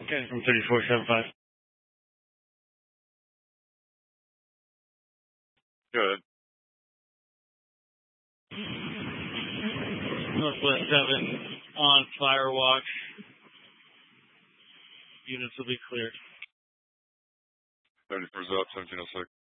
Ken from 3475. Good. Northwest 7 on fire watch. Units will be cleared. 34's up, 1706.